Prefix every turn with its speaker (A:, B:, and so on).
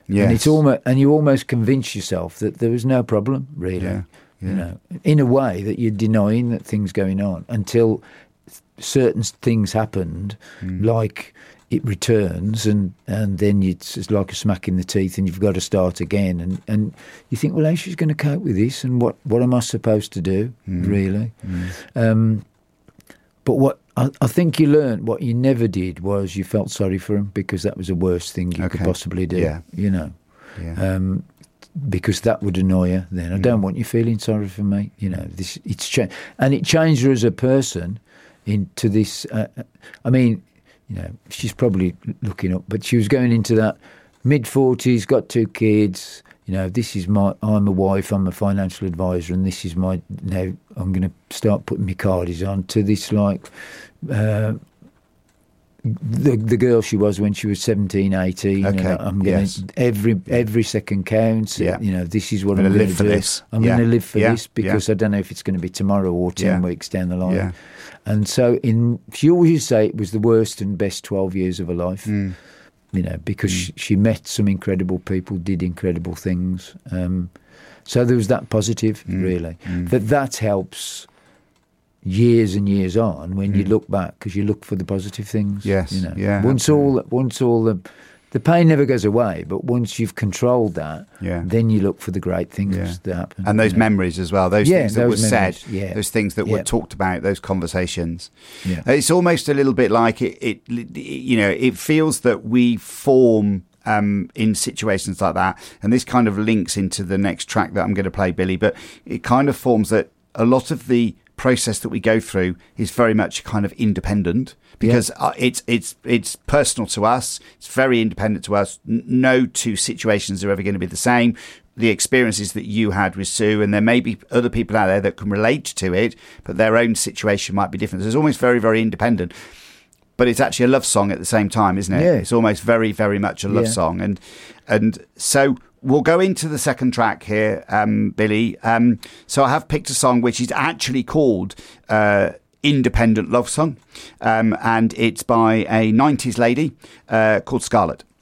A: Yes.
B: And it's almost, and you almost convince yourself that there was no problem, really.
A: Yeah.
B: You know, in a way that you're denying that things going on until certain things happened, like it returns, and then it's just like a smack in the teeth, and you've got to start again, and you think, well, how's she going to cope with this, and what am I supposed to do, really? But what I think you learned, what you never did, was you felt sorry for him, because that was the worst thing you could possibly do.
A: Yeah.
B: You know.
A: Yeah.
B: Because that would annoy her. Then I don't want you feeling sorry for me. You know, it's changed, and it changed her as a person into this. I mean, you know, she's probably looking up, but she was going into that mid-40s, got 2 kids. You know, I'm a wife, I'm a financial advisor, and this is now I'm going to start putting my cardies on, to this like. The girl she was when she was 17, 18.
A: Okay.
B: And I'm going to every second counts.
A: Yeah.
B: You know, this is what I'm going to
A: live for
B: do.
A: this.
B: I'm going to live for
A: Yeah.
B: this, because I don't know if it's going to be tomorrow or 10 weeks down the line.
A: Yeah.
B: And so she always say it was the worst and best 12 years of her life. You know, because she met some incredible people, did incredible things. So there was that positive, really. That helps years and years on when you look back, because you look for the positive things.
A: Yes,
B: you know.
A: yeah,
B: Once all the pain never goes away, but once you've controlled that, then you look for the great things that happen.
A: And those mememories as well, those things that were
B: memories,
A: said, those things that were talked about, those conversations.
B: Yeah.
A: It's almost a little bit like it you know, it feels that we form in situations like that, and this kind of links into the next track that I'm going to play, Billy, but it kind of forms that a lot of the process that we go through is very much kind of independent, because it's personal to us. It's very independent to us. No 2 situations are ever going to be the same. The experiences that you had with Sue, and there may be other people out there that can relate to it, but their own situation might be different. So it's almost very, very independent. But it's actually a love song at the same time, isn't it?
B: Yeah.
A: It's almost very, very much a love song. And so we'll go into the second track here, Billy. So I have picked a song which is actually called Independent Love Song. And it's by a 90s lady called Scarlett.